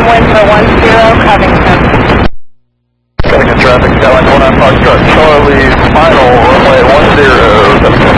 Windsor 10, Covington. Covington traffic, Skyline 29 Foxtrot Charlie, final runway 10,